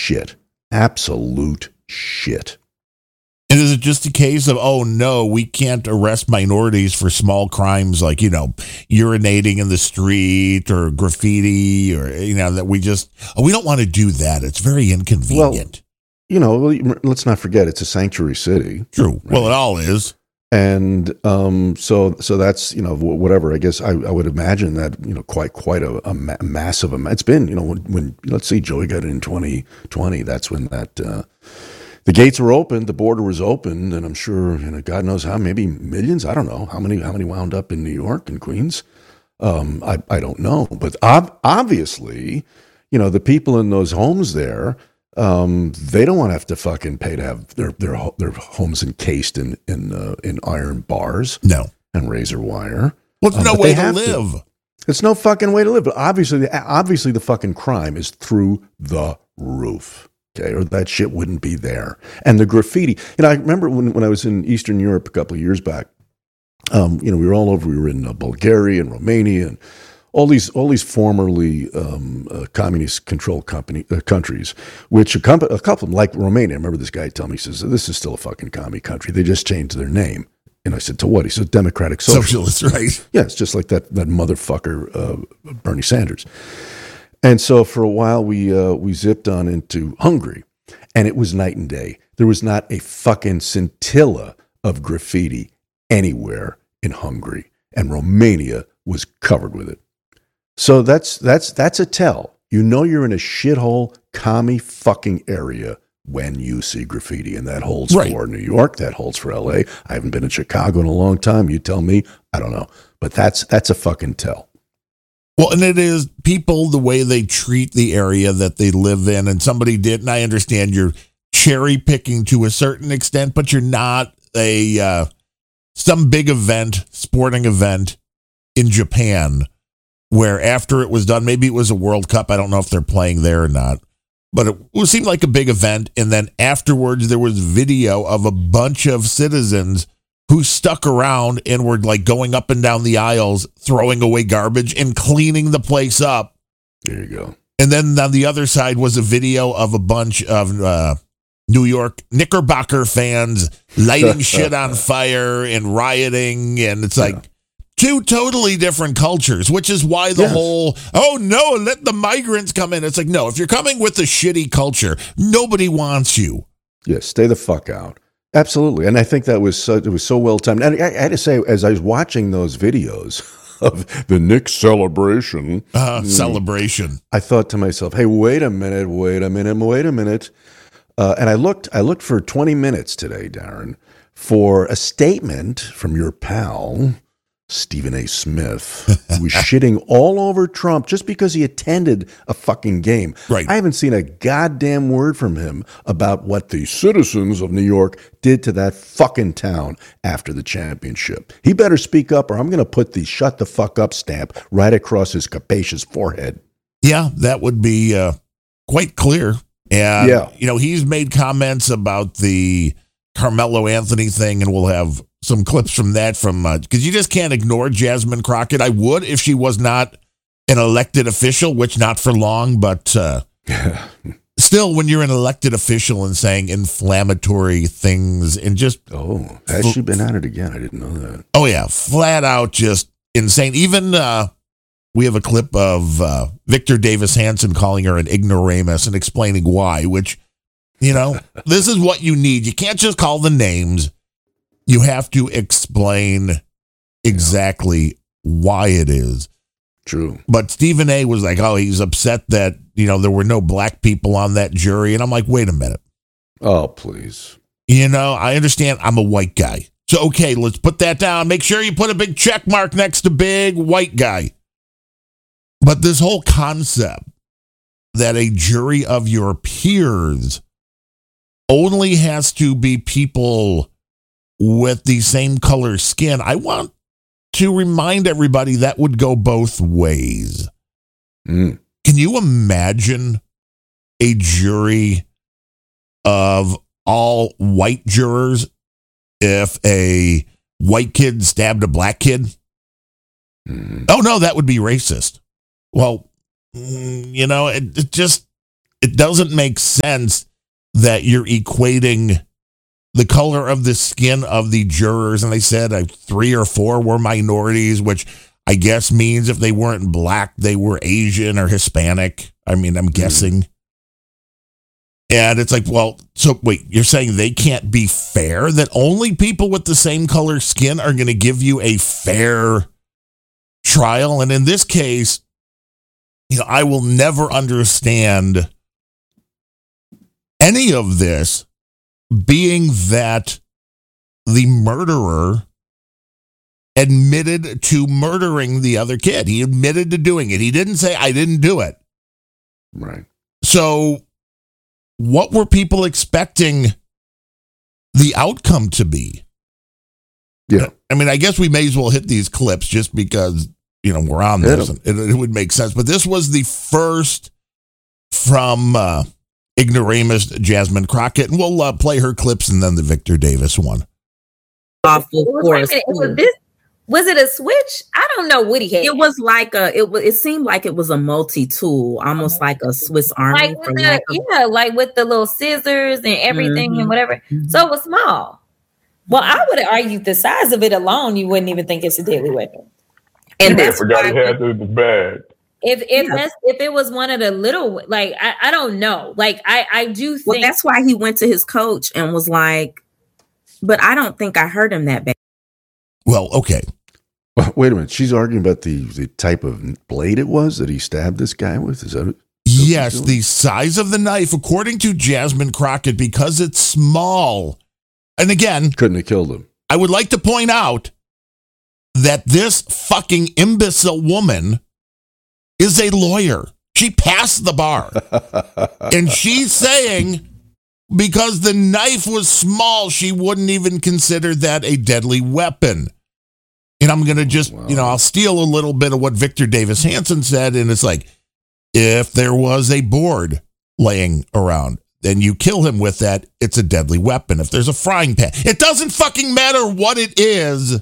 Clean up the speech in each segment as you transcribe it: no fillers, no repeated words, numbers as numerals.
shit. Absolute shit. And is it just a case of, oh, no, we can't arrest minorities for small crimes like, urinating in the street or graffiti or, that we don't want to do that. It's very inconvenient. Well, let's not forget it's a sanctuary city. True. Right? Well, it all is. And so that's, whatever. I guess I would imagine that, quite a massive amount. It's been, when let's see, Joey got it in 2020. That's when that the gates were open, the border was open, and I'm sure, God knows how, maybe millions. I don't know how many wound up in New York and Queens. I don't know, but obviously, the people in those homes there. They don't want to have to fucking pay to have their homes encased in iron bars, and razor wire. Well, it's no way to live. It's no fucking way to live. But obviously, the fucking crime is through the roof. Okay, or that shit wouldn't be there. And the graffiti. I remember when I was in Eastern Europe a couple of years back. We were all over. We were in Bulgaria and Romania and all these formerly communist-controlled countries, which a couple of them, like Romania, I remember this guy telling me, he says, this is still a fucking commie country. They just changed their name. And I said, to what? He said, Democratic Socialist. Right. Yeah, it's just like that motherfucker, Bernie Sanders. And so for a while, we zipped on into Hungary, and it was night and day. There was not a fucking scintilla of graffiti anywhere in Hungary, and Romania was covered with it. So that's a tell. You're in a shithole, commie fucking area when you see graffiti, and that holds for New York. That holds for L.A. I haven't been in Chicago in a long time. You tell me. I don't know, but that's a fucking tell. Well, and it is people, the way they treat the area that they live in, and somebody did, and I understand you're cherry picking to a certain extent, but you're not some big event, sporting event in Japan, where after it was done, maybe it was a World Cup. I don't know if they're playing there or not, but it seemed like a big event. And then afterwards, there was video of a bunch of citizens who stuck around and were like going up and down the aisles, throwing away garbage and cleaning the place up. There you go. And then on the other side was a video of a bunch of New York Knickerbocker fans lighting shit on fire and rioting. And it's like two totally different cultures, which is why the whole, oh no, let the migrants come in. It's like, no, if you're coming with a shitty culture, nobody wants you. Yeah, stay the fuck out. Absolutely. And I think it was so well timed. And I had to say, as I was watching those videos of the Knicks celebration, I thought to myself, hey, wait a minute. And I looked for 20 minutes today, Darren, for a statement from your pal, Stephen A. Smith, who was shitting all over Trump just because he attended a fucking game. Right. I haven't seen a goddamn word from him about what the citizens of New York did to that fucking town after the championship. He better speak up, or I'm going to put the shut the fuck up stamp right across his capacious forehead. Yeah, that would be quite clear. And, he's made comments about the Carmelo Anthony thing, and we'll have some clips from that because you just can't ignore Jasmine Crockett. I would if she was not an elected official, which not for long, but still, when you're an elected official and saying inflammatory things and just... Oh, has she been at it again? I didn't know that. Oh, yeah. Flat out just insane. Even we have a clip of Victor Davis Hanson calling her an ignoramus and explaining why, which, this is what you need. You can't just call the names. You have to explain exactly why it is. True. But Stephen A. was like, oh, he's upset that, there were no black people on that jury. And I'm like, wait a minute. Oh, please. I understand I'm a white guy. So, okay, let's put that down. Make sure you put a big check mark next to big white guy. But this whole concept that a jury of your peers only has to be people with the same color skin, I want to remind everybody that would go both ways. Can you imagine a jury of all white jurors if a white kid stabbed a black kid? Oh, no, that would be racist. Well, it it doesn't make sense that you're equating the color of the skin of the jurors, and they said 3 or 4 were minorities, which I guess means if they weren't black, they were Asian or Hispanic. I mean, I'm guessing. And it's like, well, so wait, you're saying they can't be fair? That only people with the same color skin are going to give you a fair trial? And in this case, I will never understand any of this, being that the murderer admitted to murdering the other kid. He admitted to doing it. He didn't say, I didn't do it. Right. So what were people expecting the outcome to be? Yeah. I mean, I guess we may as well hit these clips just because, we're on this. And it would make sense. But this was the first from ignoramus Jasmine Crockett. And we'll play her clips and then the Victor Davis one. Awful. Was it a switch? I don't know what he had. It was like it seemed like it was a multi-tool, almost like a Swiss Army. Like with the little scissors and everything and whatever. So it was small. Well, I would have argued the size of it alone, you wouldn't even think it's a deadly weapon. And I forgot he had the bag. If it was one of the little, like, I don't know. Like, I do think. Well, that's why he went to his coach and was like, but I don't think I hurt him that bad. Well, okay. Well, wait a minute. She's arguing about the type of blade it was that he stabbed this guy with? Is that yes, the size of the knife, according to Jasmine Crockett, because it's small. And again, couldn't have killed him. I would like to point out that this fucking imbecile woman is a lawyer. She passed the bar. And she's saying because the knife was small, she wouldn't even consider that a deadly weapon. And I'm going to just, I'll steal a little bit of what Victor Davis Hanson said. And it's like, if there was a board laying around, then you kill him with that, it's a deadly weapon. If there's a frying pan, it doesn't fucking matter what it is.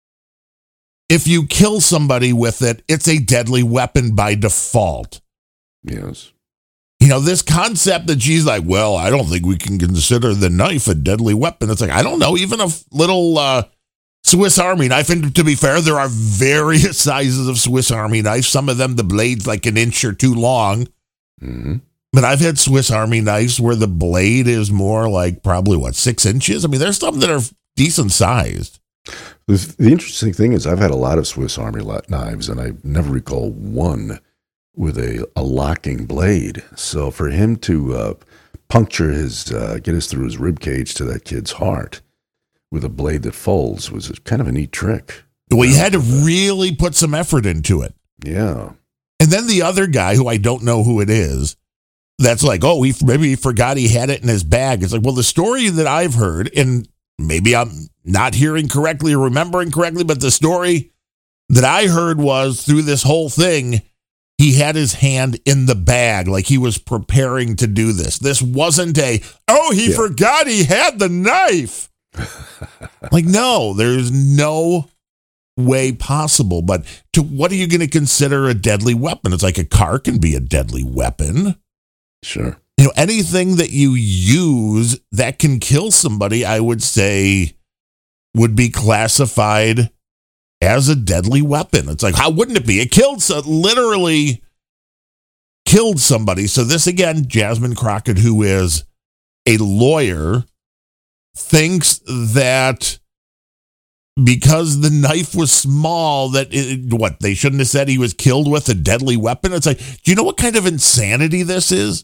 If you kill somebody with it, it's a deadly weapon by default. Yes. This concept that she's like, well, I don't think we can consider the knife a deadly weapon. It's like, I don't know, even a little Swiss Army knife. And to be fair, there are various sizes of Swiss Army knives. Some of them, the blade's like an inch or two long. Mm-hmm. But I've had Swiss Army knives where the blade is more like probably, 6 inches? I mean, there's some that are decent sized. The interesting thing is I've had a lot of Swiss Army knives, and I never recall one with a locking blade. So for him to puncture get us through his rib cage to that kid's heart with a blade that folds was kind of a neat trick. Well, you had to really put some effort into it. Yeah. And then the other guy, who I don't know who it is, that's like, maybe he forgot he had it in his bag. It's like, well, the story that I've heard, and maybe I'm not hearing correctly or remembering correctly, but the story that I heard was through this whole thing, he had his hand in the bag, like he was preparing to do this. This wasn't he forgot he had the knife. Like, no, there's no way possible. But what are you going to consider a deadly weapon? It's like a car can be a deadly weapon. Sure. Anything that you use that can kill somebody, I would say would be classified as a deadly weapon. It's like, how wouldn't it be? It literally killed somebody. So this, again, Jasmine Crockett, who is a lawyer, thinks that because the knife was small, that they shouldn't have said he was killed with a deadly weapon. It's like, do you know what kind of insanity this is?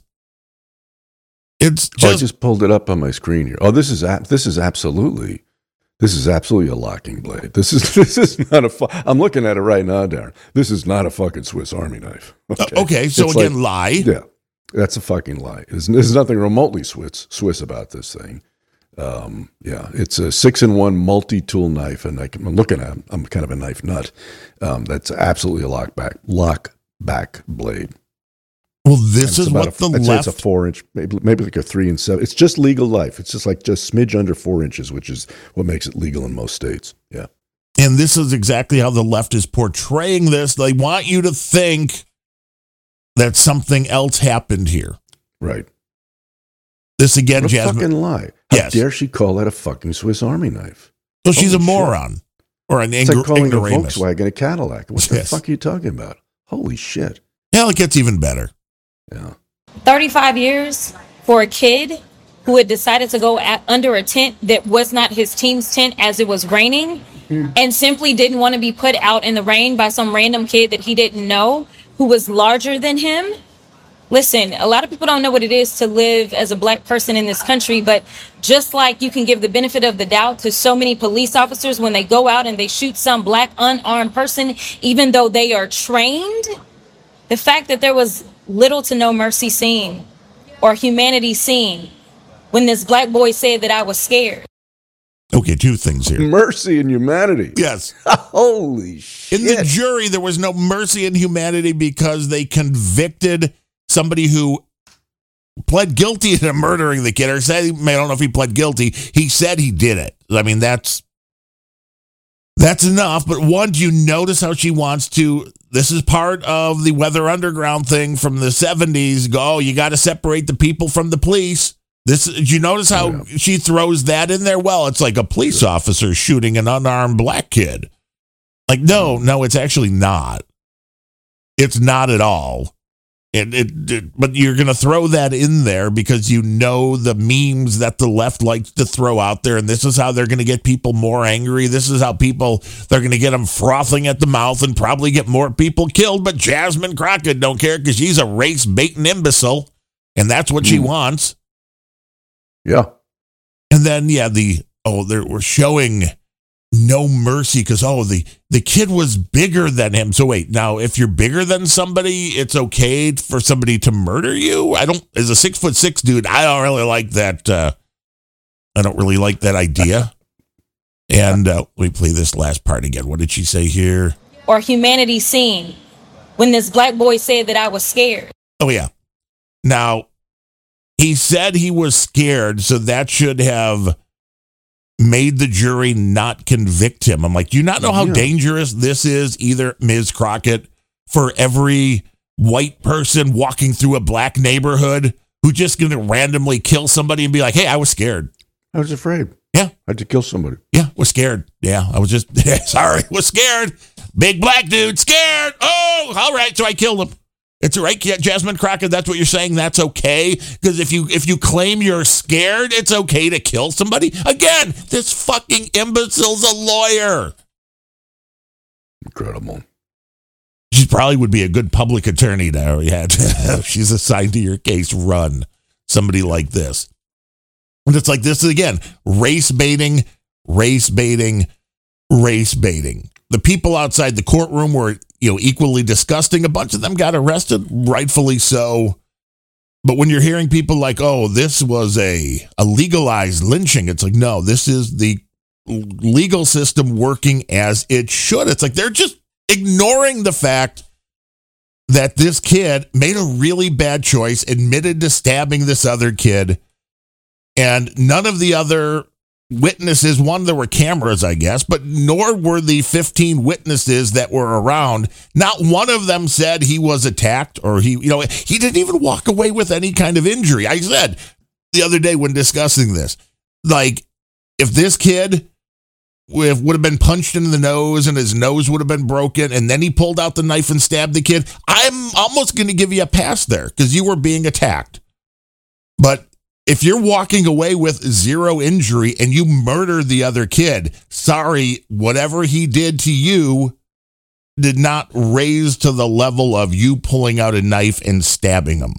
It's just, I just pulled it up on my screen here. Oh, this is absolutely a locking blade. This is not I'm looking at it right now, Darren. This is not a fucking Swiss Army knife. Okay, so it's again, lie. Yeah, that's a fucking lie. There's nothing remotely Swiss about this thing. It's a 6-in-1 multi-tool knife, and I'm looking at it. I'm kind of a knife nut. That's absolutely a lockback blade. Well, this is what the left. It's a 4-inch, maybe like a 3 and 7. It's just legal life. It's just smidge under 4 inches, which is what makes it legal in most states. Yeah. And this is exactly how the left is portraying this. They want you to think that something else happened here. Right. This again, What a Jasmine. fucking lie. How Yes. dare she call that a fucking Swiss Army knife? So she's a Holy moron or an It's like calling a ignoramus. Volkswagen a Cadillac. What the Yes. fuck are you talking about? Holy shit. Hell, it gets even better. Yeah. 35 years for a kid who had decided to go under a tent that was not his team's tent as it was raining and simply didn't want to be put out in the rain by some random kid that he didn't know who was larger than him. Listen, a lot of people don't know what it is to live as a black person in this country, but just like you can give the benefit of the doubt to so many police officers when they go out and they shoot some black unarmed person, even though they are trained, the fact that there was little to no mercy seen or humanity seen when this black boy said that I was scared. Okay, two things here. Mercy and humanity. Yes. Holy shit. In the jury, there was no mercy and humanity because they convicted somebody who pled guilty to murdering the kid, or said, I don't know if he pled guilty. He said he did it. I mean, that's enough. But one, do you notice how she wants to? This is part of the Weather Underground thing from the 70s. Go, you got to separate the people from the police. Did you notice how she throws that in there? Well, it's like a police officer shooting an unarmed black kid. Like, no, it's actually not. It's not at all. But you're going to throw that in there because you know the memes that the left likes to throw out there, and this is how they're going to get people more angry. This is how they're going to get them frothing at the mouth and probably get more people killed. But Jasmine Crockett don't care because she's a race-baiting imbecile, and that's what she wants. Yeah. And then, we're showing no mercy because, the kid was bigger than him. So wait, now if you're bigger than somebody, it's okay for somebody to murder you? As a 6'6" dude, I don't really like that. I don't really like that idea. And let me play this last part again. What did she say here? Or humanity seen when this black boy said that I was scared. Oh, yeah. Now, he said he was scared, so that should have made the jury not convict him. I'm like, do you not know how dangerous this is, either Ms. Crockett, for every white person walking through a black neighborhood who's just going to randomly kill somebody and be like, hey, I was scared. I was afraid. Yeah. I had to kill somebody. Yeah, was scared. Yeah, I was just, sorry, was scared. Big black dude, scared. Oh, all right, so I killed him. It's all right, Jasmine Crockett, that's what you're saying? That's okay? Because if you claim you're scared, it's okay to kill somebody? Again, this fucking imbecile's a lawyer. Incredible. She probably would be a good public attorney now. She's assigned to your case. Run somebody like this. And it's like this again, race baiting. The people outside the courtroom were equally disgusting. A bunch of them got arrested, rightfully so. But when you're hearing people like, oh, this was a legalized lynching, it's like, no, this is the legal system working as it should. It's like they're just ignoring the fact that this kid made a really bad choice, admitted to stabbing this other kid, and none of the other witnesses, there were cameras, I guess, but nor were the 15 witnesses that were around. Not one of them said he was attacked or he didn't even walk away with any kind of injury. I said the other day when discussing this, like, if this kid would have been punched in the nose and his nose would have been broken and then he pulled out the knife and stabbed the kid, I'm almost going to give you a pass there because you were being attacked. But if you're walking away with zero injury and you murder the other kid, sorry, whatever he did to you did not raise to the level of you pulling out a knife and stabbing him.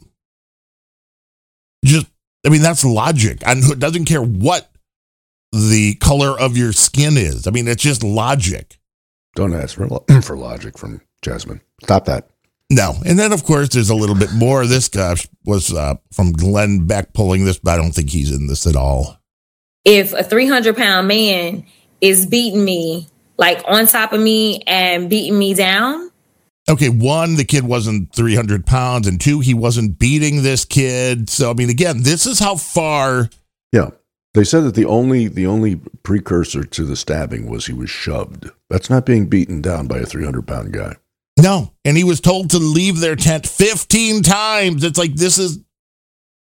That's logic. And it doesn't care what the color of your skin is. It's just logic. Don't ask for logic from Jasmine. Stop that. No. And then, of course, there's a little bit more. This guy was from Glenn Beck pulling this, but I don't think he's in this at all. If a 300-pound man is beating me, like on top of me and beating me down. Okay, one, the kid wasn't 300 pounds, and two, he wasn't beating this kid. So, again, this is how far. Yeah. They said that the only precursor to the stabbing was he was shoved. That's not being beaten down by a 300-pound guy. No, and he was told to leave their tent 15 times. It's like, this is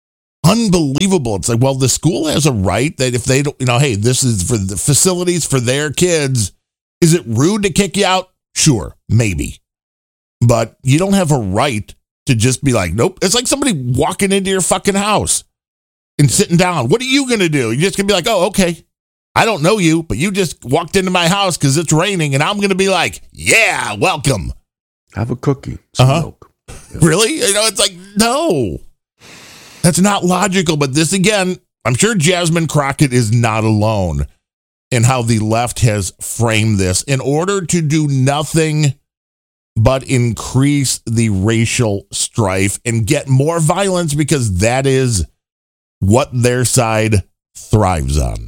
unbelievable. It's like, well, the school has a right that if they don't, hey, this is for the facilities for their kids. Is it rude to kick you out? Sure, maybe. But you don't have a right to just be like, nope. It's like somebody walking into your fucking house and sitting down. What are you going to do? You're just going to be like, oh, okay. I don't know you, but you just walked into my house because it's raining, and I'm going to be like, yeah, welcome. Have a cookie, some milk. Yeah. Really? It's like, no. That's not logical. But this, again, I'm sure Jasmine Crockett is not alone in how the left has framed this in order to do nothing but increase the racial strife and get more violence, because that is what their side thrives on.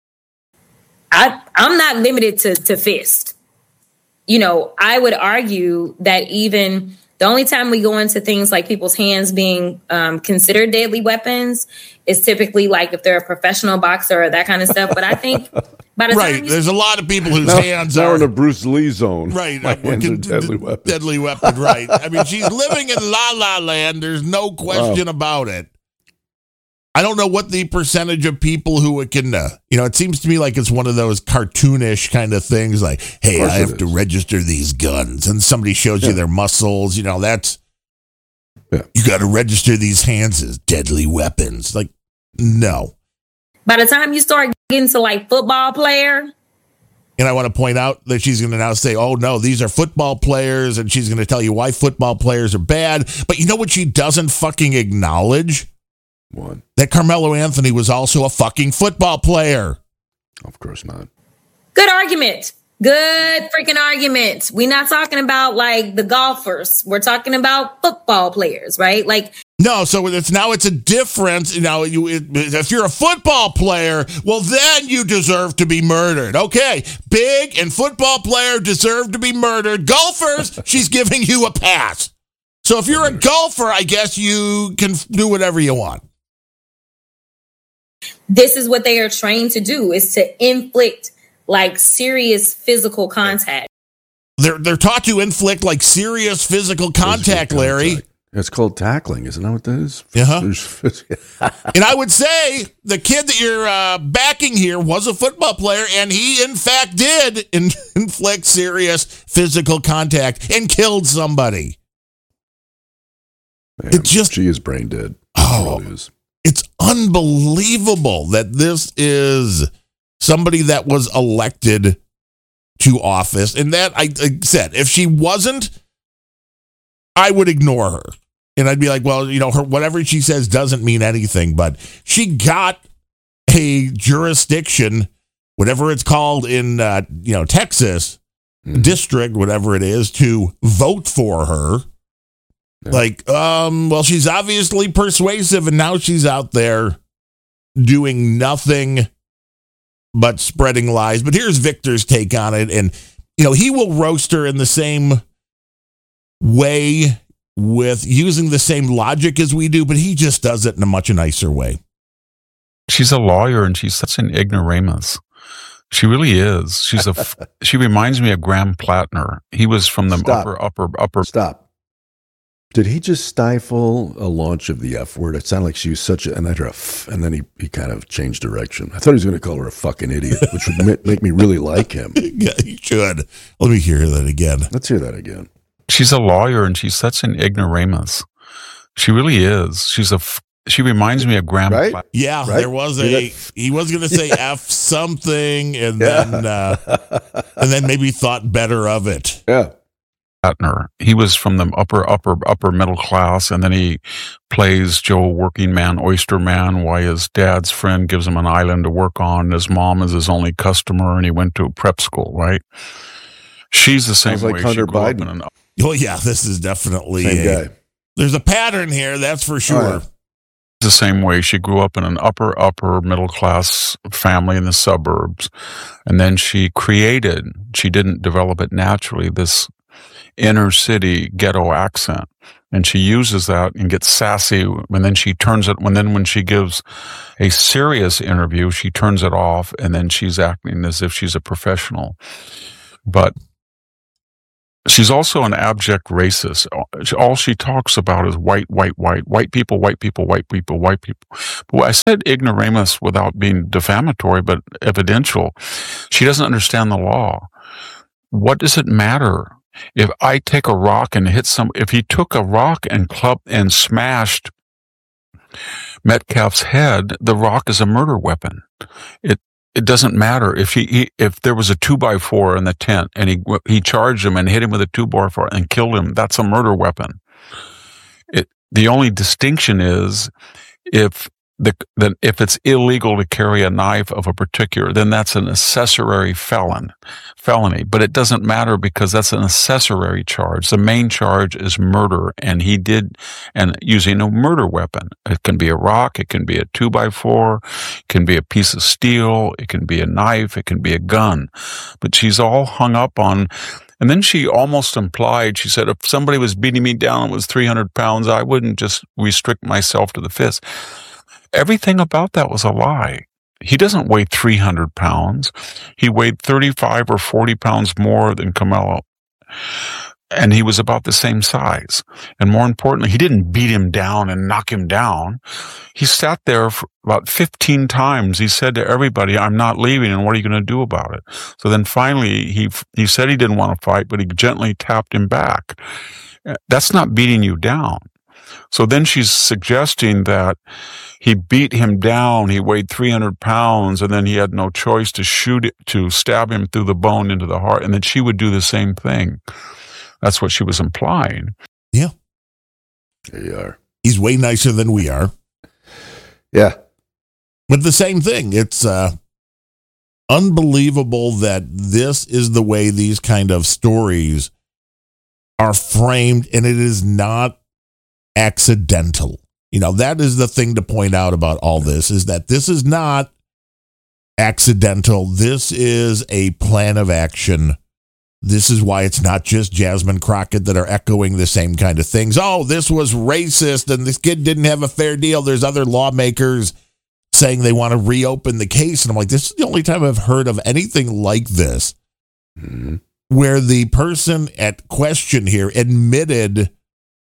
I'm not limited to fist. I would argue that even the only time we go into things like people's hands being considered deadly weapons is typically like if they're a professional boxer or that kind of stuff. But I think by the time there's a lot of people whose hands are in a Bruce Lee zone. Right. My hands are deadly weapons. Deadly weapon, right. I mean, she's living in La La Land. There's no question about it. I don't know what the percentage of people who it can, it seems to me like it's one of those cartoonish kind of things like, hey, I have to register these guns. And somebody shows you their muscles. You got to register these hands as deadly weapons. Like, no. By the time you start getting to like football player. And I want to point out that she's going to now say, oh, no, these are football players. And she's going to tell you why football players are bad. But you know what she doesn't fucking acknowledge? What? That Carmelo Anthony was also a fucking football player. Of course not. Good argument. Good freaking argument. We're not talking about like the golfers. We're talking about football players, right? Like, no, so it's a difference. If you're a football player, well, then you deserve to be murdered. Okay, big and football player deserve to be murdered. Golfers, she's giving you a pass. So if you're a golfer, I guess you can do whatever you want. This is what they are trained to do, is to inflict like serious physical contact. They're taught to inflict like serious physical contact, Larry. It's called tackling, isn't that what that is? Uh-huh. And I would say the kid that you're backing here was a football player, and he, in fact, did inflict serious physical contact and killed somebody. Man, she is brain dead. Oh, really is. It's unbelievable that this is somebody that was elected to office. And that, I said, if she wasn't, I would ignore her. And I'd be like, well, whatever she says doesn't mean anything. But she got a jurisdiction, whatever it's called in, Texas, district, whatever it is, to vote for her. Yeah. Like, well, she's obviously persuasive, and now she's out there doing nothing but spreading lies. But here's Victor's take on it. And, he will roast her in the same way with using the same logic as we do, but he just does it in a much nicer way. She's a lawyer, and she's such an ignoramus. She really is. She reminds me of Graham Plattner. He was from the upper. Stop. Did he just stifle a launch of the F word? It sounded like she was such and then he kind of changed direction. I thought he was going to call her a fucking idiot, which would make me really like him. Yeah, he should. Let me hear that again. Let's hear that again. She's a lawyer, and she's such an ignoramus. She really is. She reminds me of Graham. Right? Yeah, right? There was he was going to say F something, and then maybe thought better of it. Yeah. He was from the upper middle class, and then he plays Joe Working Man, Oyster Man, while his dad's friend gives him an island to work on. His mom is his only customer, and he went to prep school, right? She's the same way. Like Hunter Biden. Oh, yeah, this is definitely same guy. There's a pattern here, that's for sure. The same way she grew up in an upper middle class family in the suburbs, and then she didn't develop it naturally, this inner city ghetto accent, and she uses that and gets sassy, and then she turns it when she gives a serious interview, she turns it off, and then she's acting as if she's a professional. But She's also an abject racist. All she talks about is white people, white people, white people, white people. But I said ignoramus without being defamatory, but evidential. She doesn't understand the law. What does it matter if I take a rock and hit if he took a rock and smashed Metcalf's head, the rock is a murder weapon. It doesn't matter if if there was a 2x4 in the tent and he charged him and hit him with a 2x4 and killed him. That's a murder weapon. The only distinction is if it's illegal to carry a knife of a particular, then that's an accessory felony. But it doesn't matter because that's an accessory charge. The main charge is murder, and using a murder weapon. It can be a rock, it can be a 2x4, it can be a piece of steel, it can be a knife, it can be a gun. But she's all hung up on. And then she almost implied, she said, if somebody was beating me down and was 300 pounds, I wouldn't just restrict myself to the fist. Everything about that was a lie. He doesn't weigh 300 pounds. He weighed 35 or 40 pounds more than Camelo. And he was about the same size. And more importantly, he didn't beat him down and knock him down. He sat there for about 15 times. He said to everybody, I'm not leaving, and what are you going to do about it? So then finally, he said he didn't want to fight, but he gently tapped him back. That's not beating you down. So then she's suggesting that he beat him down, he weighed 300 pounds, and then he had no choice to stab him through the bone into the heart, and that she would do the same thing. That's what she was implying. Yeah. There you are. He's way nicer than we are. Yeah. But the same thing. It's unbelievable that this is the way these kind of stories are framed, and it is not accidental. That is the thing to point out about all this, is that this is not accidental. This is a plan of action. This is why it's not just Jasmine Crockett that are echoing the same kind of things. Oh, this was racist and this kid didn't have a fair deal. There's other lawmakers saying they want to reopen the case. And I'm like, this is the only time I've heard of anything like this, where the person at question here admitted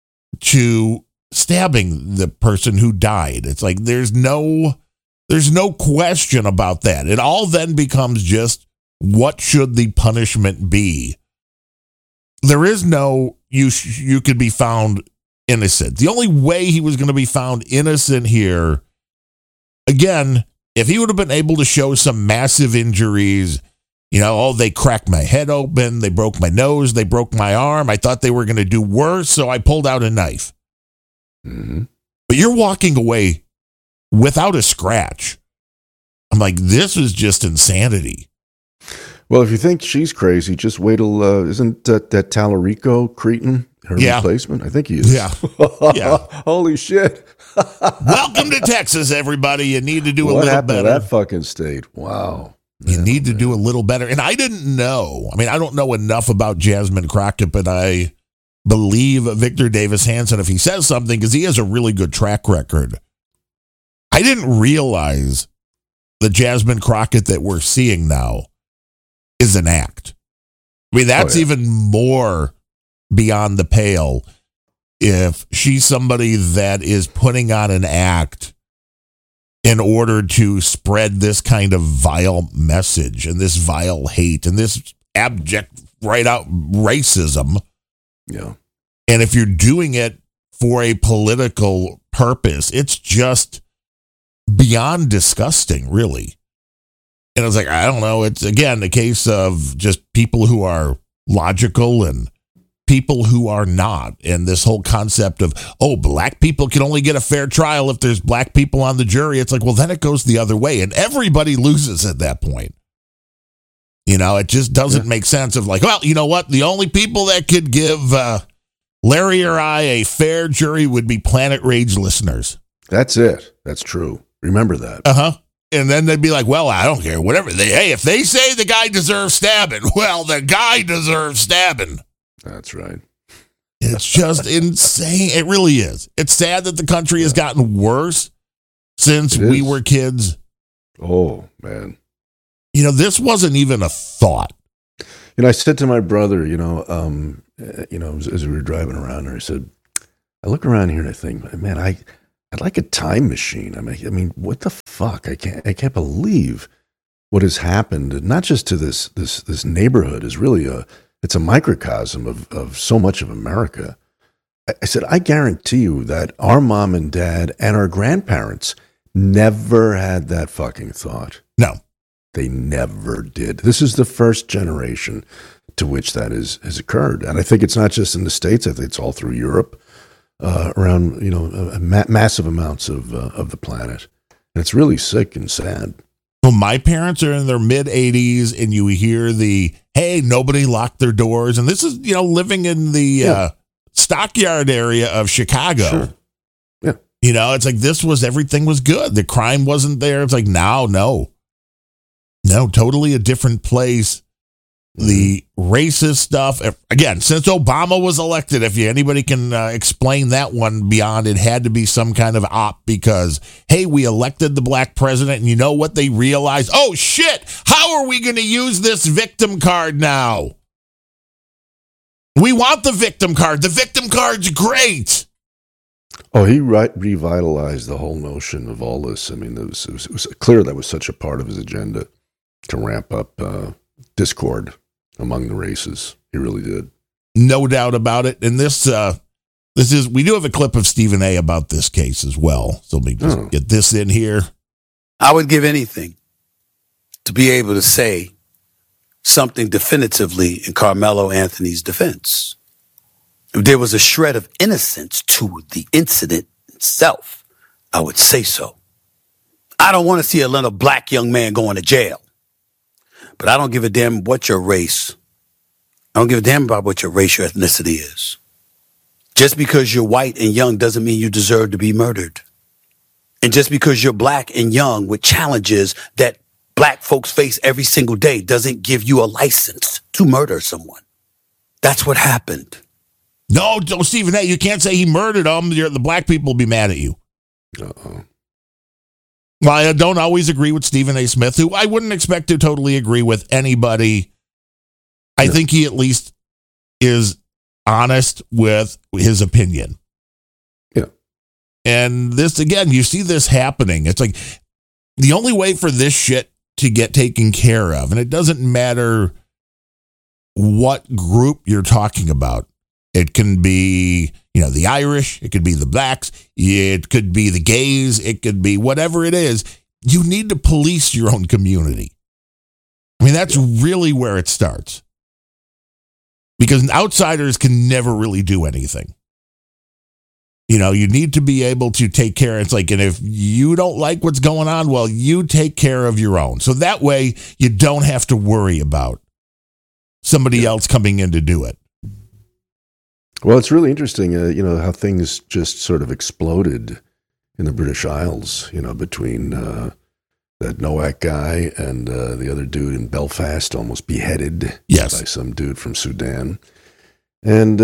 to stabbing the person who died. It's like there's no question about that. It all then becomes just, what should the punishment be? There is no you could be found innocent. The only way he was going to be found innocent here, again, if he would have been able to show some massive injuries, they cracked my head open, they broke my nose, they broke my arm, I thought they were going to do worse, so I pulled out a knife. But you're walking away without a scratch. I'm like, this is just insanity. Well, if you think she's crazy, just wait till, isn't that Tallarico Cretin her replacement? I think he is. Yeah. Yeah. Holy shit. Welcome to Texas, everybody. You need to do a little better. What happened to that fucking state? Wow. You need to do a little better. And I didn't know. I mean, I don't know enough about Jasmine Crockett, but I believe Victor Davis Hanson if he says something, because he has a really good track record. I didn't realize the Jasmine Crockett that we're seeing now is an act. I mean, that's even more beyond the pale. If she's somebody that is putting on an act in order to spread this kind of vile message and this vile hate and this abject right out racism. Yeah. And if you're doing it for a political purpose, it's just beyond disgusting, really. And I was like, I don't know. It's, again, a case of just people who are logical and people who are not. And this whole concept of, black people can only get a fair trial if there's black people on the jury. It's like, well, then it goes the other way. And everybody loses at that point. It just doesn't make sense of like, well, you know what? The only people that could give Larry or I a fair jury would be Planet Rage listeners. That's it. That's true. Remember that. Uh-huh. And then they'd be like, well, I don't care. Whatever. If they say the guy deserves stabbing, well, the guy deserves stabbing. That's right. It's just insane. It really is. It's sad that the country has gotten worse since we were kids. Oh, man. This wasn't even a thought. I said to my brother, as we were driving around there, I said, I look around here and I think, man, I'd like a time machine. I mean, what the fuck? I can't believe what has happened. And not just to this neighborhood is really it's a microcosm of so much of America. I said, I guarantee you that our mom and dad and our grandparents never had that fucking thought. No. They never did. This is the first generation to which that has occurred. And I think it's not just in the States. I think it's all through Europe, around, massive amounts of the planet. And it's really sick and sad. Well, my parents are in their mid-80s, and you hear hey, nobody locked their doors. And this is, living in the Stockyard area of Chicago. Sure. It's like everything was good. The crime wasn't there. It's like, no, totally a different place. The racist stuff, again, since Obama was elected, if anybody can explain that one beyond, it had to be some kind of op because, hey, we elected the black president, and you know what they realized? Oh, shit, how are we going to use this victim card now? We want the victim card. The victim card's great. Oh, he revitalized the whole notion of all this. I mean, it was clear that was such a part of his agenda to ramp up discord among the races. He really did. No doubt about it. And we do have a clip of Stephen A. about this case as well. So let me just get this in here. I would give anything to be able to say something definitively in Carmelo Anthony's defense. If there was a shred of innocence to the incident itself, I would say so. I don't want to see a little black young man going to jail. But I don't give a damn what your race. I don't give a damn about what your race, your ethnicity is. Just because you're white and young doesn't mean you deserve to be murdered. And just because you're black and young with challenges that black folks face every single day doesn't give you a license to murder someone. That's what happened. No, Stephen A., you can't say he murdered them. The black people will be mad at you. Uh-oh. Well, I don't always agree with Stephen A. Smith, who I wouldn't expect to totally agree with anybody. I think he at least is honest with his opinion. Yeah. And this, again, you see this happening. It's like the only way for this shit to get taken care of, and it doesn't matter what group you're talking about. It can be, the Irish. It could be the blacks. It could be the gays. It could be whatever it is. You need to police your own community. I mean, that's really where it starts. Because outsiders can never really do anything. You need to be able to take care. It's like, and if you don't like what's going on, well, you take care of your own. So that way you don't have to worry about somebody else coming in to do it. Well, it's really interesting, how things just sort of exploded in the British Isles, between that Nowak guy and the other dude in Belfast, almost beheaded by some dude from Sudan. And,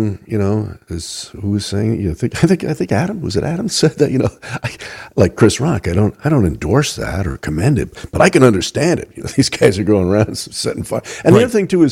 who was saying, I think Adam, was it Adam said that, like Chris Rock, I don't endorse that or commend it, but I can understand it. These guys are going around setting fire. And the other thing too is,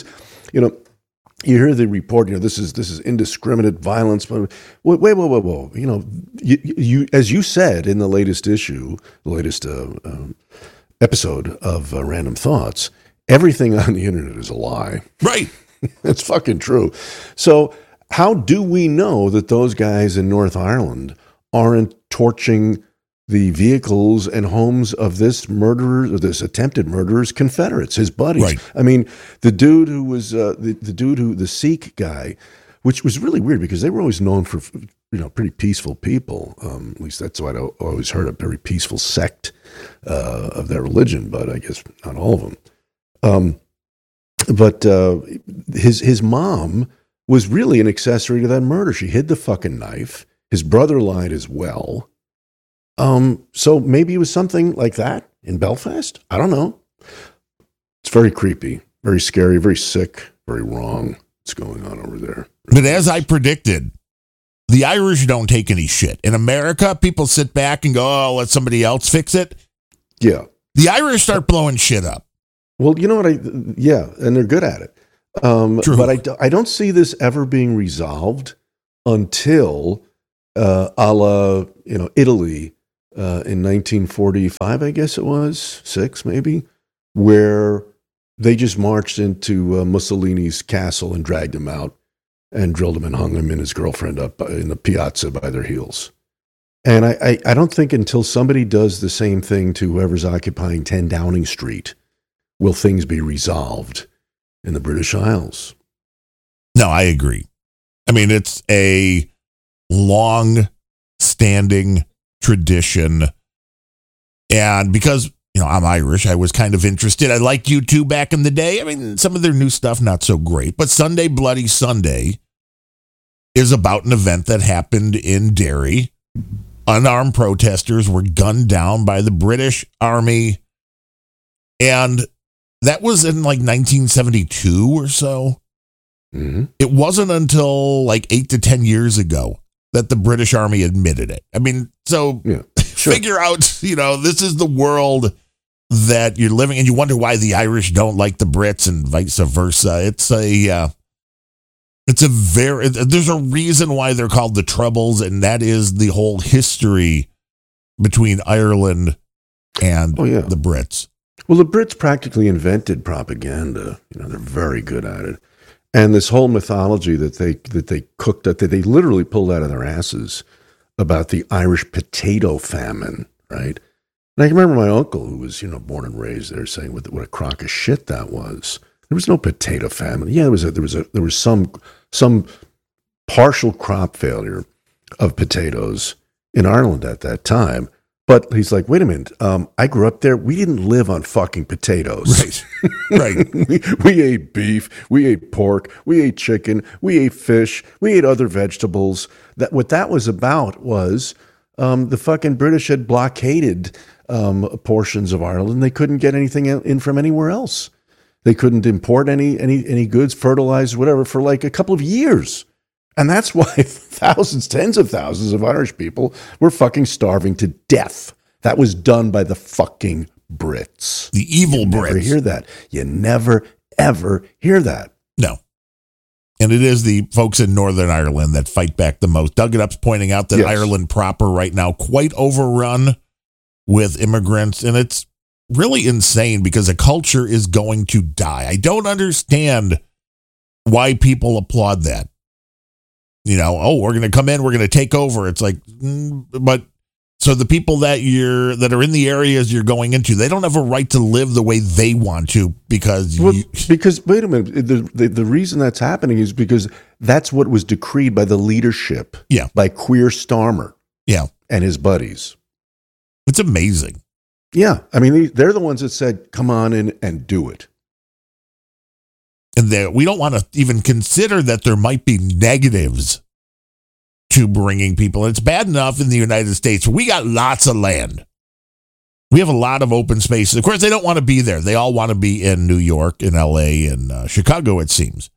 you hear the report, this is indiscriminate violence. But whoa. You as you said in the latest issue, the latest episode of Random Thoughts, everything on the internet is a lie. Right. It's fucking true. So how do we know that those guys in North Ireland aren't torching the vehicles and homes of this murderer, or this attempted murderer's Confederates, his buddies? Right. I mean, the dude who was the Sikh guy, which was really weird because they were always known for pretty peaceful people. At least that's what I always heard, a very peaceful sect of their religion, but I guess not all of them. But his mom was really an accessory to that murder. She hid the fucking knife. His brother lied as well. So maybe it was something like that in Belfast. I don't know. It's very creepy, very scary, very sick, very wrong. What's going on over there? But as I predicted, the Irish don't take any shit. In America, people sit back and go, "Oh, let somebody else fix it." Yeah. The Irish start blowing shit up. Well, you know what? And they're good at it. But I don't see this ever being resolved until a la Italy in 1945, I guess it was 6 maybe, where they just marched into Mussolini's castle and dragged him out and drilled him and hung him and his girlfriend up in the piazza by their heels. And I don't think until somebody does the same thing to whoever's occupying 10 Downing Street will things be resolved in the British Isles. No, I agree. I mean, it's a long-standing tradition. And because, I'm Irish, I was kind of interested. I liked U2 back in the day. I mean, some of their new stuff, not so great. But Sunday Bloody Sunday is about an event that happened in Derry. Unarmed protesters were gunned down by the British Army. And that was in like 1972 or so. Mm-hmm. It wasn't until like 8 to 10 years ago that the British Army admitted it. I mean, so sure. Figure out, this is the world that you're living in. You wonder why the Irish don't like the Brits and vice versa. There's a reason why they're called the Troubles, and that is the whole history between Ireland and the Brits. Well, the Brits practically invented propaganda. They're very good at it. And this whole mythology that they cooked, that they literally pulled out of their asses about the Irish potato famine, right? And I can remember my uncle, who was, born and raised there, saying what a crock of shit that was. There was no potato famine. Yeah, there was some partial crop failure of potatoes in Ireland at that time. But he's like, wait a minute. I grew up there. We didn't live on fucking potatoes. Right. we ate beef. We ate pork. We ate chicken. We ate fish. We ate other vegetables. What that was about was the fucking British had blockaded portions of Ireland. They couldn't get anything in from anywhere else. They couldn't import any goods, fertilizer, whatever, for like a couple of years. And that's why tens of thousands of Irish people were fucking starving to death. That was done by the fucking Brits. The evil Brits. You never hear that. You never, ever hear that. No. And it is the folks in Northern Ireland that fight back the most. Doug It Up's pointing out that Ireland proper right now quite overrun with immigrants. And it's really insane because a culture is going to die. I don't understand why people applaud that. We're going to come in, we're going to take over. It's like, but so the people that are in the areas you're going into, they don't have a right to live the way they want to because wait a minute, the reason that's happening is because that's what was decreed by the leadership, by Keir Starmer, and his buddies. It's amazing. Yeah, I mean they're the ones that said, "Come on in and do it." And we don't want to even consider that there might be negatives to bringing people. It's bad enough in the United States. We got lots of land. We have a lot of open spaces. Of course, they don't want to be there. They all want to be in New York, in L.A., and Chicago, it seems.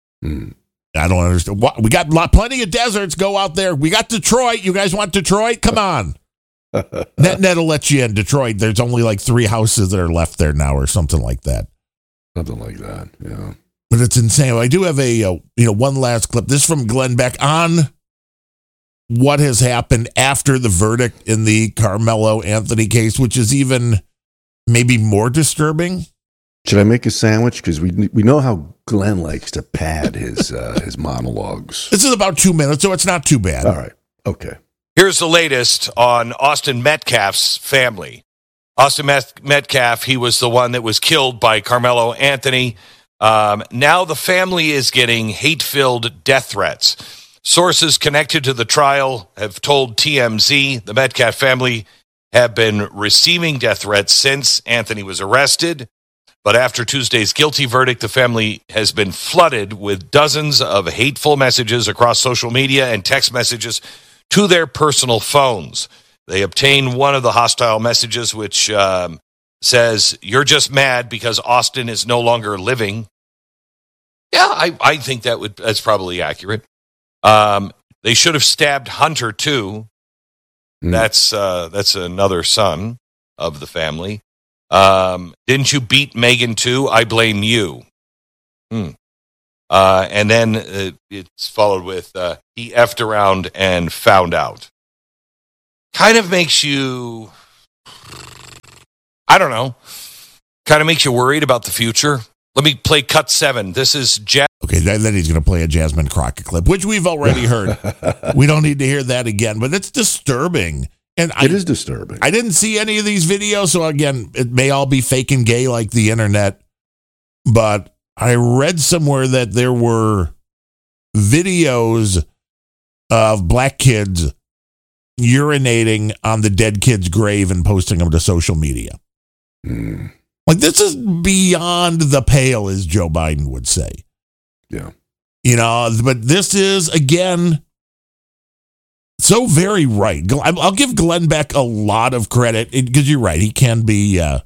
I don't understand. We got plenty of deserts. Go out there. We got Detroit. You guys want Detroit? Come on. Net will let you in Detroit. There's only like 3 houses that are left there now or something like that. Something like that, yeah. But it's insane. I do have one last clip. This is from Glenn Beck on what has happened after the verdict in the Carmelo Anthony case, which is even maybe more disturbing. Should I make a sandwich? Because we know how Glenn likes to pad his monologues. This is about 2 minutes, so it's not too bad. All right. Okay. Here's the latest on Austin Metcalf's family. Austin Metcalf, he was the one that was killed by Carmelo Anthony. Now the family is getting hate-filled death threats. Sources connected to the trial have told TMZ the Metcalf family have been receiving death threats since Anthony was arrested. But after Tuesday's guilty verdict, the family has been flooded with dozens of hateful messages across social media and text messages to their personal phones. They obtained one of the hostile messages, which says, "You're just mad because Austin is no longer living." Yeah, I think that's probably accurate. They should have stabbed Hunter too. That's another son of the family. Didn't you beat Megan too? I blame you. And then it's followed with he effed around and found out. Kind of makes you, I don't know, kind of makes you worried about the future. Let me play cut 7. This is Okay, then he's going to play a Jasmine Crockett clip, which we've already heard. We don't need to hear that again, but it's disturbing. And it is disturbing. I didn't see any of these videos, so again, it may all be fake and gay like the internet, but I read somewhere that there were videos of black kids urinating on the dead kid's grave and posting them to social media. Mm. Like, this is beyond the pale, as Joe Biden would say. Yeah. You know, but this is, again, so very right. I'll give Glenn Beck a lot of credit because you're right. He can be a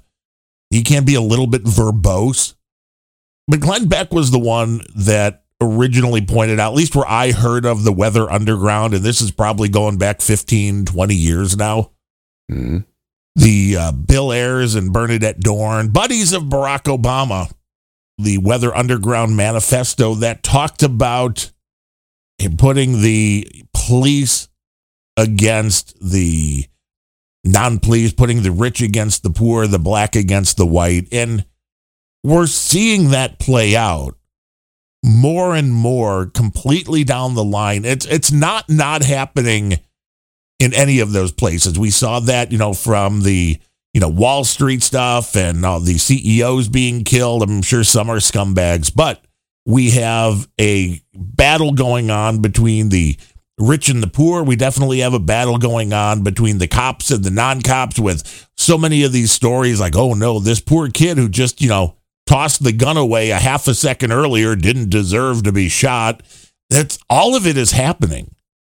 little bit verbose. But Glenn Beck was the one that originally pointed out, at least where I heard of the Weather Underground, and this is probably going back 15, 20 years now. Mm-hmm. The Bill Ayers and Bernadette Dorn, buddies of Barack Obama, the Weather Underground manifesto that talked about putting the police against the non-police, putting the rich against the poor, the black against the white. And we're seeing that play out more and more completely down the line. It's not happening in any of those places. We saw that, from the, Wall Street stuff and all the CEOs being killed. I'm sure some are scumbags, but we have a battle going on between the rich and the poor. We definitely have a battle going on between the cops and the non-cops with so many of these stories like, oh no, this poor kid who just, tossed the gun away a half a second earlier didn't deserve to be shot. That's all of it is happening.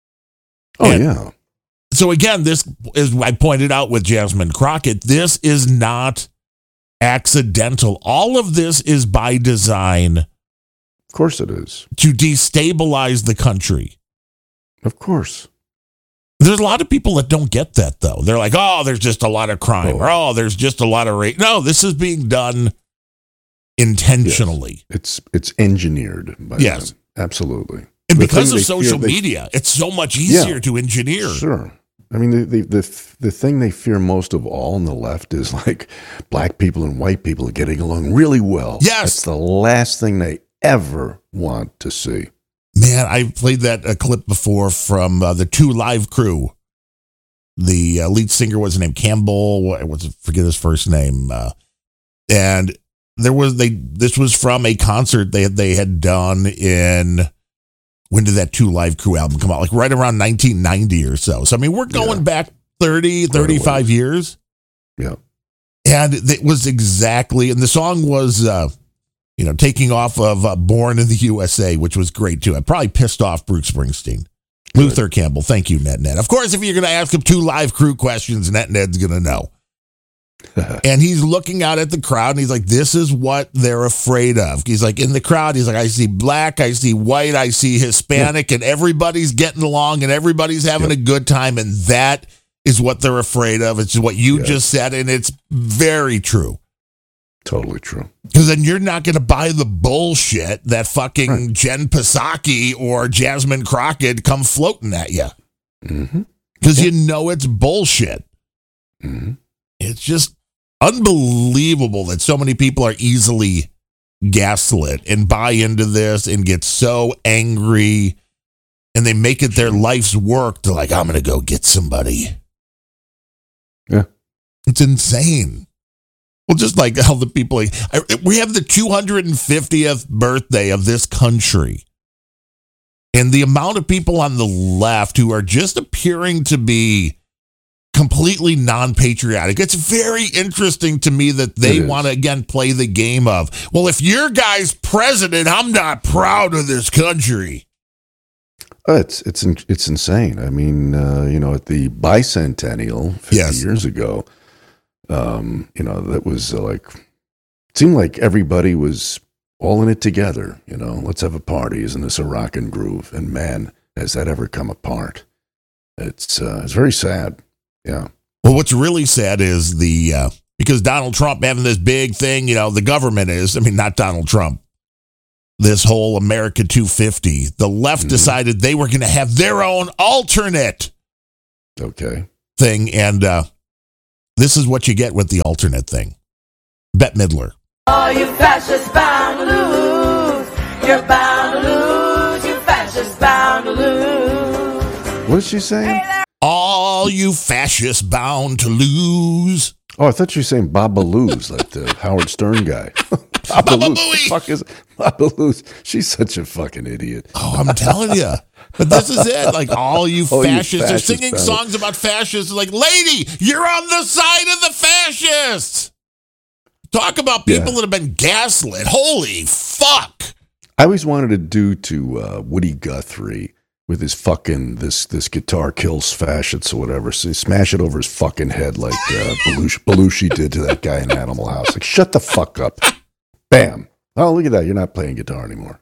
Oh, yeah. So again, this is, I pointed out with Jasmine Crockett, this is not accidental. All of this is by design. Of course it is. To destabilize the country. Of course. There's a lot of people that don't get that, though. They're like, oh, there's just a lot of crime. Or, there's just a lot of rape. No, this is being done intentionally. Yes. It's engineered by yes. them. Absolutely. And because of social media, it's so much easier to engineer. Sure. I mean, the thing they fear most of all on the left is like black people and white people getting along really well. Yes. That's the last thing they ever want to see. Man, I played that clip before from the 2 Live Crew. The lead singer was named Campbell. Forget his first name. And this was from a concert they had done in, when did that 2 Live Crew album come out? Like right around 1990 or so. So, I mean, we're going back 30, 35 years. Yeah. And it was exactly, and the song was, taking off of Born in the USA, which was great too. I probably pissed off Bruce Springsteen. Good. Luther Campbell, thank you, Net. Of course, if you're going to ask him 2 Live Crew questions, Net's going to know. And he's looking out at the crowd and he's like, this is what they're afraid of. He's like, in the crowd, he's like, I see black, I see white, I see Hispanic, and everybody's getting along and everybody's having a good time. And that is what they're afraid of. It's what you just said. And it's very true. Totally true. Because then you're not going to buy the bullshit that fucking Jen Psaki or Jasmine Crockett come floating at you. Because you know it's bullshit. Mm-hmm. It's just unbelievable that so many people are easily gaslit and buy into this and get so angry and they make it their life's work. They're like, I'm going to go get somebody. Yeah. It's insane. Well, just like how the people, we have the 250th birthday of this country. And the amount of people on the left who are just appearing to be completely non-patriotic. It's very interesting to me that they want to, again, play the game of, well, if your guy's president, I'm not proud of this country. It's insane. I mean, at the bicentennial 50 years ago, that was it seemed like everybody was all in it together. Let's have a party. Isn't this a rock and groove? And man, has that ever come apart? It's very sad. Yeah. Well, what's really sad is because Donald Trump having this big thing, the government is, not Donald Trump. this whole America 250. The left decided they were going to have their own alternate thing, and this is what you get with the alternate thing. Bette Midler. Oh, you fascists bound to lose. You're bound to lose. You fascists bound to lose. What is she saying? All you fascists bound to lose. Oh, I thought you were saying Babaloo's, like the Howard Stern guy. Babaloo's. Fuck is Babaloo's? She's such a fucking idiot. Oh, I'm telling you. But this is it. Like, all you fascists are singing songs about fascists. Like, lady, you're on the side of the fascists. Talk about people that have been gaslit. Holy fuck. I always wanted to do to Woody Guthrie with his fucking, this guitar kills fascists or whatever. So smash it over his fucking head like Belushi did to that guy in Animal House. Like, shut the fuck up. Bam. Oh, look at that. You're not playing guitar anymore.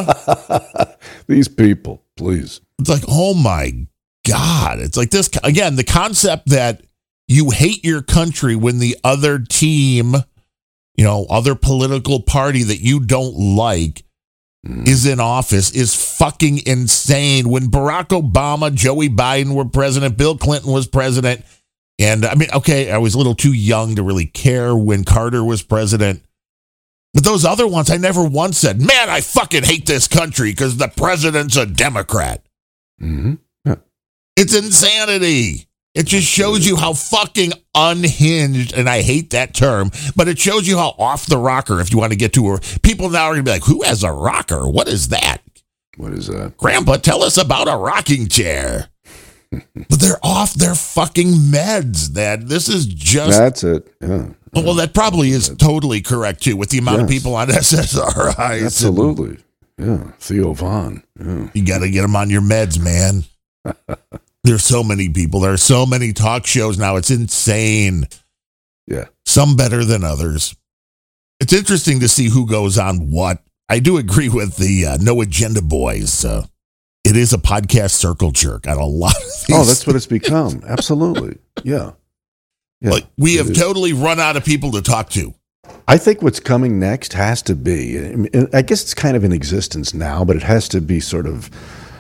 These people, please. It's like, oh my God. It's like this, again, the concept that you hate your country when the other team, other political party that you don't like is in office is fucking insane. When Barack Obama, Joey Biden were president, Bill Clinton was president, and I mean, okay, I was a little too young to really care when Carter was president. But those other ones, I never once said, man, I fucking hate this country because the president's a Democrat. Mm-hmm. Yeah. It's insanity. It just shows you how fucking unhinged, and I hate that term, but it shows you how off the rocker, if you want to get to her. People now are going to be like, who has a rocker? What is that? What is that? Grandpa, tell us about a rocking chair. But they're off their fucking meds, Dad. This is just... That's it, yeah. Well, that probably is totally correct, too, with the amount of people on SSRIs. Absolutely. Yeah, Theo Vaughn. Yeah. You got to get them on your meds, man. There's so many people. There are so many talk shows now. It's insane. Yeah. Some better than others. It's interesting to see who goes on what. I do agree with the No Agenda Boys. It is a podcast circle jerk on a lot of these. Oh, that's what it's become. Absolutely. Yeah. Like, we have totally run out of people to talk to. I think what's coming next has to be, I guess it's kind of in existence now, but it has to be sort of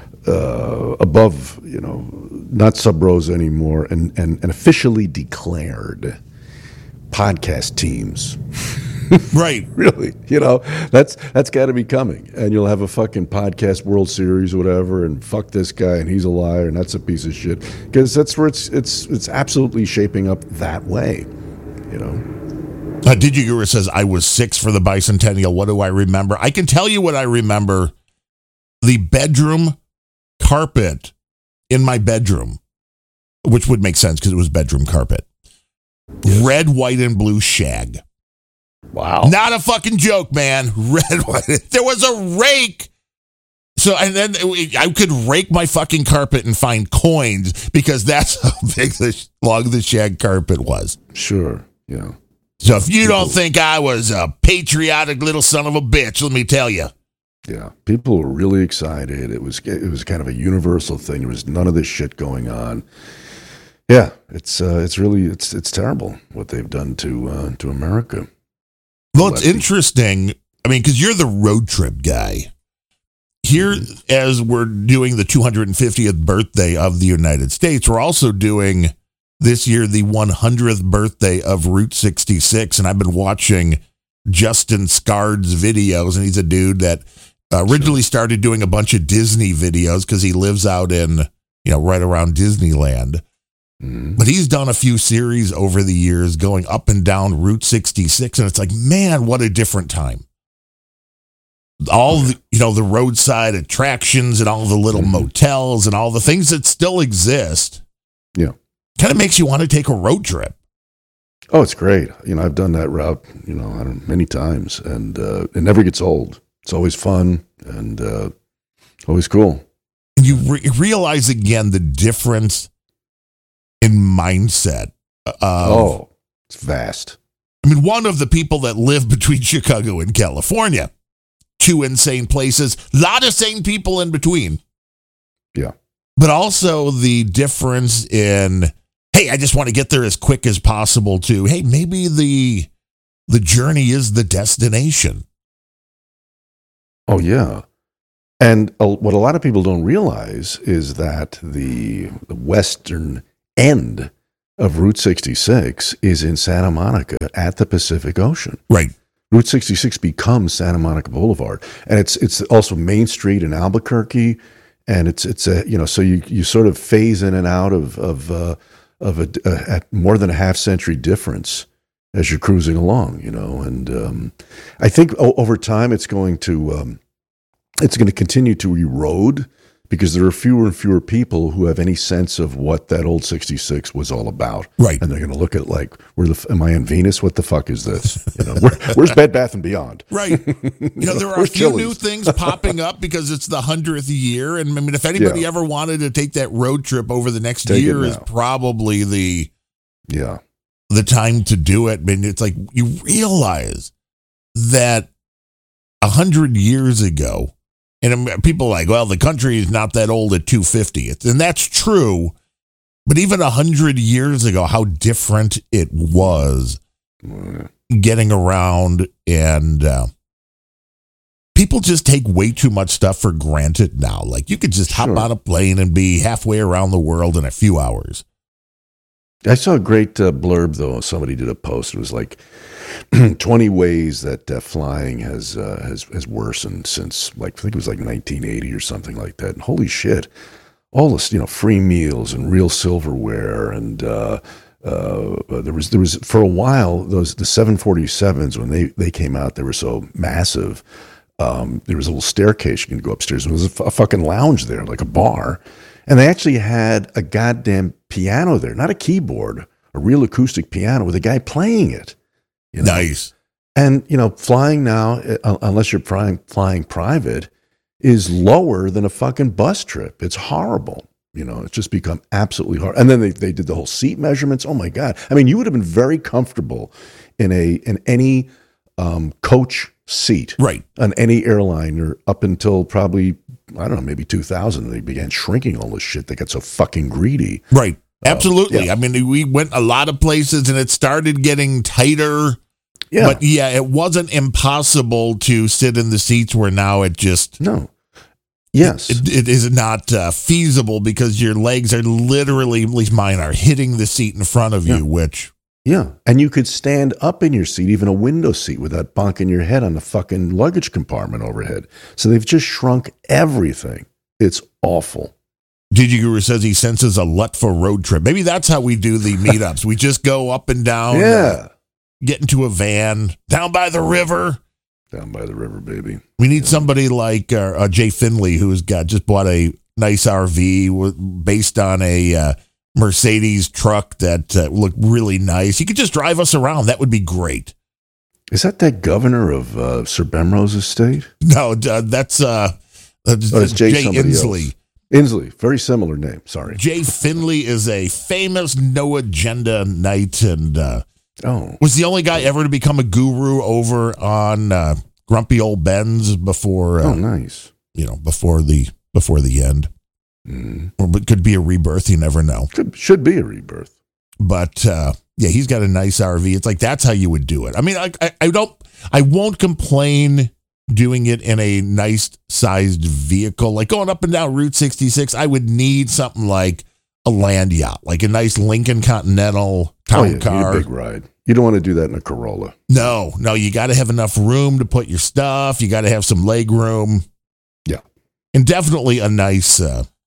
above, not sub rosa anymore, and officially declared podcast teams. Right. Really, that's got to be coming, and you'll have a fucking podcast World Series or whatever, and fuck this guy, and he's a liar, and that's a piece of shit, because that's where it's absolutely shaping up that way, Did you Guru says, I was 6 for the bicentennial. What do I remember? I can tell you what I remember. The bedroom carpet in my bedroom, which would make sense because it was bedroom carpet. Yes. Red, white, and blue shag. Wow. Not a fucking joke, man. Red, white. There was a rake. So, and then I could rake my fucking carpet and find coins because that's how big long the shag carpet was. Sure. Yeah. So if you don't think I was a patriotic little son of a bitch, let me tell you. Yeah, people were really excited. It was kind of a universal thing. There was none of this shit going on. Yeah, it's terrible what they've done to America. Well, it's interesting. I mean, because you're the road trip guy. Here, as we're doing the 250th birthday of the United States, we're also doing this year the 100th birthday of Route 66, and I've been watching Justin Scard's videos, and he's a dude that originally started doing a bunch of Disney videos because he lives out in, right around Disneyland. But he's done a few series over the years going up and down Route 66, and it's like, man, what a different time. All the, the roadside attractions and all the little motels and all the things that still exist. Yeah. Kind of makes you want to take a road trip. Oh, it's great. I've done that route, many times, and it never gets old. It's always fun and always cool. And you realize again the difference in mindset. It's vast. I mean, one of the people that live between Chicago and California, 2 insane places, a lot of sane people in between. Yeah. But also the difference in, hey, I just want to get there as quick as possible to, hey, maybe the journey is the destination. Oh, yeah. And what a lot of people don't realize is that the western end of Route 66 is in Santa Monica at the Pacific Ocean. Right. Route 66 becomes Santa Monica Boulevard, and it's also Main Street in Albuquerque, and it's a so you sort of phase in and out of at more than a half century difference as you're cruising along, and I think over time it's going to continue to erode because there are fewer and fewer people who have any sense of what that old 66 was all about. Right. And they're going to look at like, am I on Venus? What the fuck is this? Where's Bed Bath & Beyond? Right. There are a few new things popping up because it's the 100th year. And I mean, if anybody ever wanted to take that road trip over the next year is probably the time to do it. I mean, it's like you realize that 100 years ago, and people are like, well, the country is not that old at 250. And that's true. But even 100 years ago, how different it was getting around. And people just take way too much stuff for granted now. Like you could just hop on a plane and be halfway around the world in a few hours. I saw a great blurb, though. Somebody did a post. It was like 20 ways that flying has worsened since, like, I think it was like 1980 or something like that. And holy shit, all this, free meals and real silverware, and there was for a while the 747s when they came out, they were so massive. There was a little staircase you can go upstairs. There was a fucking lounge there, like a bar. And they actually had a goddamn piano there, not a keyboard, a real acoustic piano with a guy playing it. Nice. And, flying now, unless you're flying private, is lower than a fucking bus trip. It's horrible. It's just become absolutely hard. And then they did the whole seat measurements. Oh, my God. I mean, you would have been very comfortable in any coach seat, right, on any airliner up until probably, I don't know, maybe 2000. They began shrinking all this shit. They got so fucking greedy. Right. Absolutely. I mean, we went a lot of places and it started getting tighter. Yeah. But it wasn't impossible to sit in the seats where now it just... No. Yes. It is not feasible because your legs are literally, at least mine are, hitting the seat in front of you, which... Yeah, and you could stand up in your seat, even a window seat, without bonking your head on the fucking luggage compartment overhead. So they've just shrunk everything. It's awful. DJ Guru says he senses a LUT for road trip. Maybe that's how we do the meetups. We just go up and down, get into a van, down by the river. Down by the river, baby. We need somebody like Jay Finley, who's just bought a nice RV based on a... Mercedes truck that looked really nice. You could just drive us around. That would be great. Is that governor of Sir Bemrose estate? No, that's Jay Inslee. Inslee, very similar name. Sorry. Jay Finley is a famous no agenda knight, and was the only guy ever to become a guru over on Grumpy Old Ben's before. Nice. Before the end. Or it could be a rebirth. You never know. Should be a rebirth. But he's got a nice RV. It's like that's how you would do it. I mean, I won't complain doing it in a nice sized vehicle, like going up and down Route 66. I would need something like a land yacht, like a nice Lincoln Continental town car. You need a big ride. You don't want to do that in a Corolla. No, you got to have enough room to put your stuff. You got to have some leg room. Yeah, and definitely a nice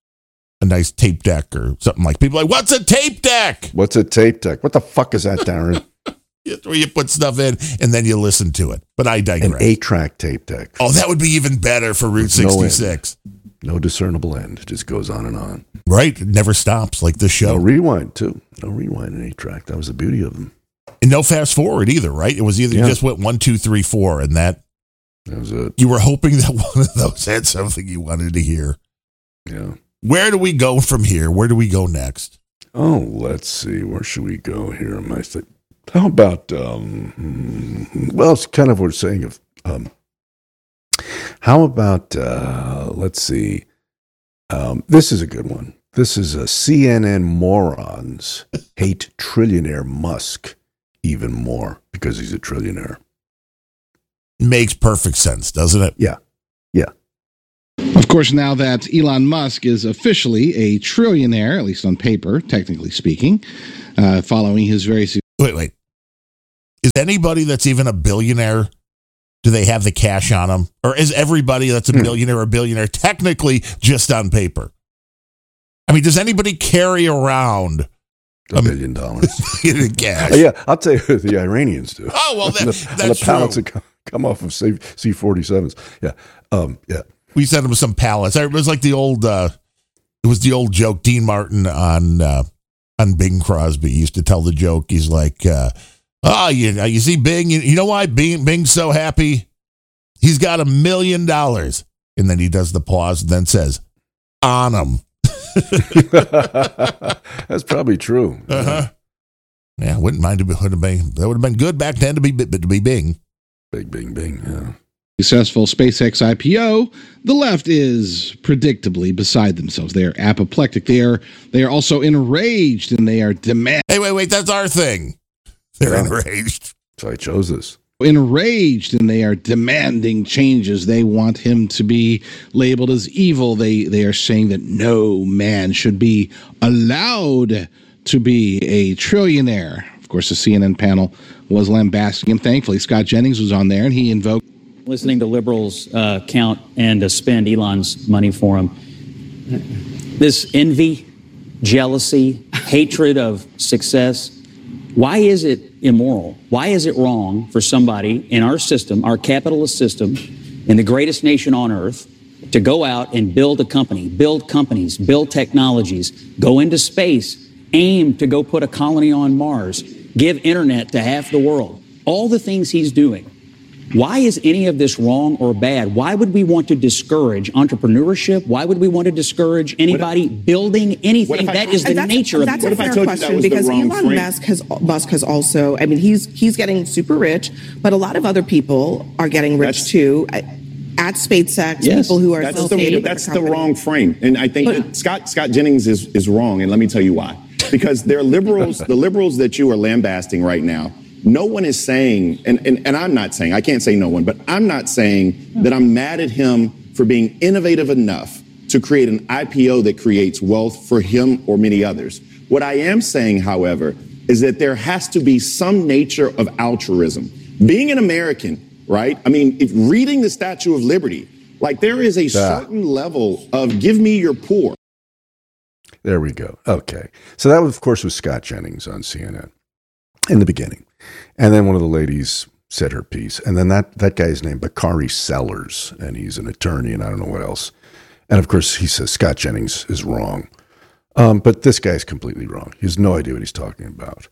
tape deck or something. Like people are like, what's a tape deck? What's a tape deck? What the fuck is that, Darren? Where you put stuff in and then you listen to it. But I digress. An 8-track tape deck. Oh, that would be even better for Route 66. No discernible end. It just goes on and on. Right. It never stops, like this show. No rewind, too. No rewind in 8-track. That was the beauty of them. And no fast forward either, right? It was either you just went 1, 2, 3, 4, and that was it. You were hoping that one of those had something you wanted to hear. Yeah. Where do we go from here? Where do we go next? Oh, let's see. Where should we go here? How about, it's kind of what we're saying of, how about, let's see, this is a good one. This is a CNN morons hate trillionaire Musk even more because he's a trillionaire. Makes perfect sense, doesn't it? Yeah. Of course, now that Elon Musk is officially a trillionaire, at least on paper, technically speaking, following his very... Wait. Is anybody that's even a billionaire, do they have the cash on them? Or is everybody that's a millionaire or a billionaire technically just on paper? I mean, does anybody carry around $1 billion in cash? Yeah, I'll tell you, the Iranians do. Oh, well, that's the pallets true. that come off of C-47s. Yeah. We sent them some pallets. It was like the old, it was the old joke. Dean Martin on Bing Crosby used to tell the joke. He's like, you see Bing, you know why Bing's so happy? He's got $1 million. And then he does the pause and then says, on him. That's probably true. Uh-huh. Yeah, wouldn't mind that would have been good back then to be Bing. Bing, yeah. Successful SpaceX IPO, the left is predictably beside themselves. They are apoplectic. They are also enraged, and they are Hey, wait, that's our thing. They're enraged. So I chose this. Enraged, and they are demanding changes. They want him to be labeled as evil. They are saying that no man should be allowed to be a trillionaire. Of course, the CNN panel was lambasting him. Thankfully, Scott Jennings was on there, and he invoked listening to liberals count and spend Elon's money for him. This envy, jealousy, hatred of success, why is it immoral? Why is it wrong for somebody in our system, our capitalist system, in the greatest nation on earth, to go out and build a company, build companies, build technologies, go into space, aim to go put a colony on Mars, give internet to half the world, all the things he's doing? Why is any of this wrong or bad? Why would we want to discourage entrepreneurship? Why would we want to discourage anybody building anything? That is the nature of it. That's a fair question, because Elon Musk has also, I mean, he's getting super rich, but a lot of other people are getting rich too. At SpaceX, people who are associated that's the wrong frame. And I think that Scott Jennings is wrong, and let me tell you why. Because they're liberals, the liberals that you are lambasting right now, no one is saying, and I'm not saying, I can't say no one, but I'm not saying that I'm mad at him for being innovative enough to create an IPO that creates wealth for him or many others. What I am saying, however, is that there has to be some nature of altruism. Being an American, right? I mean, if reading the Statue of Liberty, like there is a certain level of give me your poor. There we go. Okay. So that, of course, was Scott Jennings on CNN in the beginning. And then one of the ladies said her piece. And then that guy's named Bakari Sellers, and he's an attorney, and I don't know what else. And, of course, he says Scott Jennings is wrong. But this guy's completely wrong. He has no idea what he's talking about.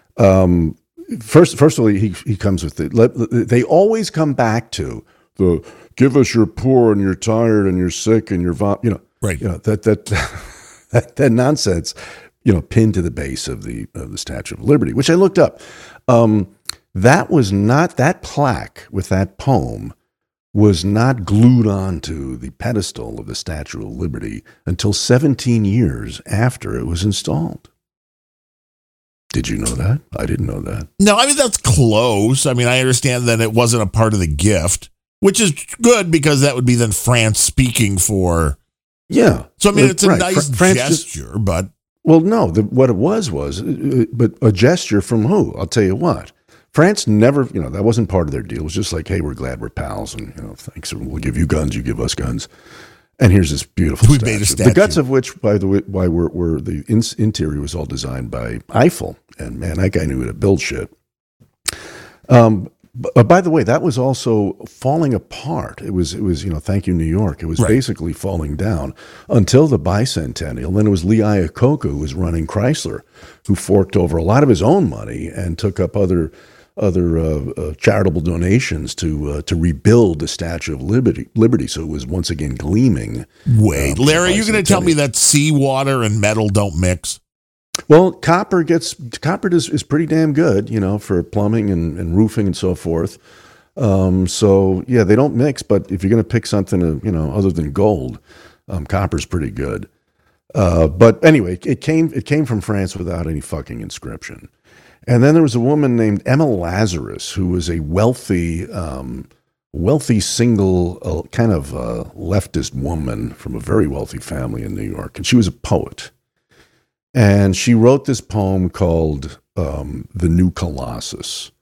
First of all, he comes with they always come back to the give us you're poor and you're tired and you're sick and you're right. That nonsense, pinned to the base of the Statue of Liberty, which I looked up. That was not, that plaque with that poem was not glued onto the pedestal of the Statue of Liberty until 17 years after it was installed. Did you know that? I didn't know that. No, I mean, that's close. I mean, I understand that it wasn't a part of the gift, which is good because that would be then France speaking for. Yeah. So, I mean, it's a nice gesture, but. Well, no, what it was, but a gesture from who? I'll tell you what. France never, that wasn't part of their deal. It was just like, hey, we're glad we're pals, and, thanks, we'll give you guns, you give us guns. And here's this beautiful statue. Made a statue. The guts of which, by the way, were the interior was all designed by Eiffel. And, man, that guy knew how to build shit. By the way, that was also falling apart. It was thank you, New York. It was basically falling down until the bicentennial. Then it was Lee Iacocca, who was running Chrysler, who forked over a lot of his own money and took up other charitable donations to rebuild the Statue of Liberty, so it was once again gleaming. Wait, Larry, are you going to tell me that seawater and metal don't mix? Well, copper is pretty damn good, for plumbing and roofing and so forth. So yeah, they don't mix. But if you're going to pick something, other than gold, copper's pretty good. But anyway, it came from France without any fucking inscription. And then there was a woman named Emma Lazarus, who was a wealthy wealthy single, kind of leftist woman from a very wealthy family in New York, and she was a poet. And she wrote this poem called The New Colossus.